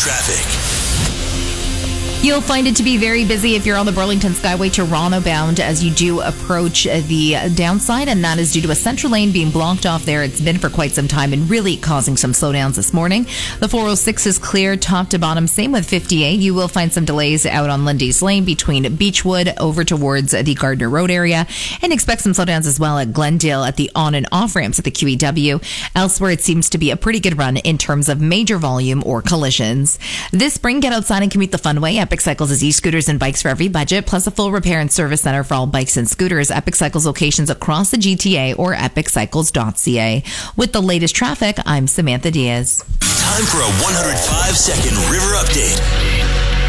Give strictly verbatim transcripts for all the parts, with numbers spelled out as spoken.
traffic. You'll find it to be very busy if you're on the Burlington Skyway Toronto bound as you do approach the downside, and that is due to a central lane being blocked off there. It's been for quite some time and really causing some slowdowns this morning. The four oh six is clear top to bottom. Same with fifty-eight. You will find some delays out on Lindy's Lane between Beechwood over towards the Gardner Road area, and expect some slowdowns as well at Glendale at the on and off ramps at the Q E W. Elsewhere, it seems to be a pretty good run in terms of major volume or collisions. This spring, get outside and commute the fun way. Epic Cycles is e-scooters and bikes for every budget, plus a full repair and service center for all bikes and scooters. Epic Cycles locations across the G T A or epic cycles dot c a. With the latest traffic, I'm Samantha Diaz. Time for a one hundred five second river update.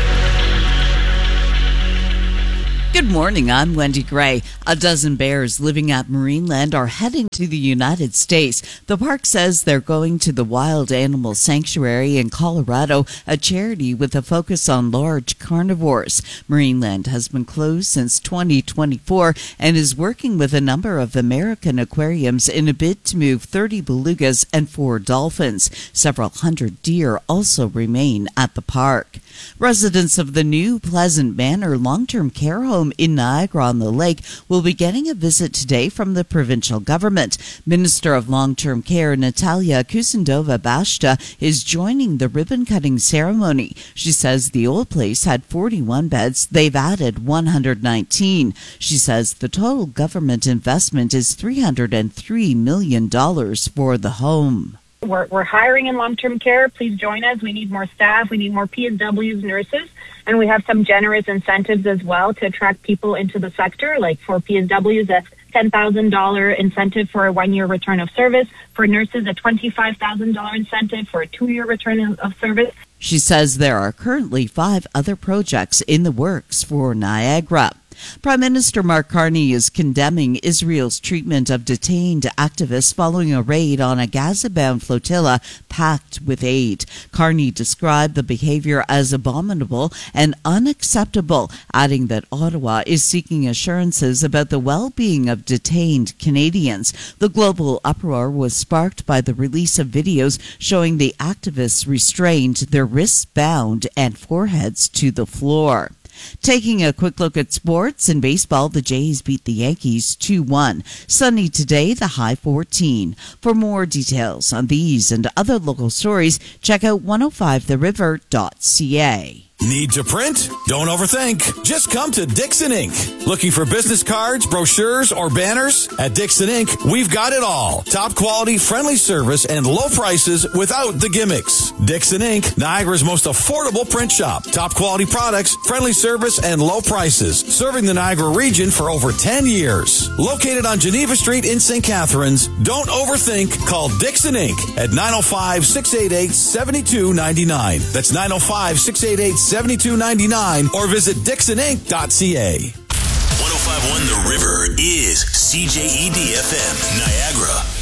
Good morning, I'm Wendy Gray. A dozen bears living at Marineland are heading to the United States. The park says they're going to the Wild Animal Sanctuary in Colorado, a charity with a focus on large carnivores. Marineland has been closed since twenty twenty-four and is working with a number of American aquariums in a bid to move thirty belugas and four dolphins. Several hundred deer also remain at the park. Residents of the new Pleasant Manor long-term care home in Niagara-on-the-Lake will be getting a visit today from the provincial government. Minister of Long-Term Care Natalia Kusendova-Bashta is joining the ribbon-cutting ceremony. She says the old place had forty-one beds. They've added one hundred nineteen. She says the total government investment is three hundred three million dollars for the home. We're, we're hiring in long-term care. Please join us. We need more staff. We need more P S Ws, nurses. And we have some generous incentives as well to attract people into the sector. Like for P S Ws, a ten thousand dollars incentive for a one-year return of service. For nurses, a twenty-five thousand dollars incentive for a two-year return of service. She says there are currently five other projects in the works for Niagara. Prime Minister Mark Carney is condemning Israel's treatment of detained activists following a raid on a Gaza-bound flotilla packed with aid. Carney described the behavior as abominable and unacceptable, adding that Ottawa is seeking assurances about the well-being of detained Canadians. The global uproar was sparked by the release of videos showing the activists restrained, their wrists bound, and foreheads to the floor. Taking a quick look at sports. In baseball, the Jays beat the Yankees two one. Sunny today, the high fourteen. For more details on these and other local stories, check out one oh five the river dot c a. Need to print? Don't overthink. Just come to Dixon Incorporated. Looking for business cards, brochures, or banners? At Dixon Incorporated, we've got it all. Top quality, friendly service, and low prices without the gimmicks. Dixon Incorporated, Niagara's most affordable print shop. Top quality products, friendly service, and low prices. Serving the Niagara region for over ten years. Located on Geneva Street in Saint Catharines. Don't overthink. Call Dixon Incorporated at nine oh five, six eight eight, seven two nine nine. That's nine oh five, six eight eight, seven two nine nine or visit dixon inc dot c a. one oh five point one The River is C J E D F M, Niagara.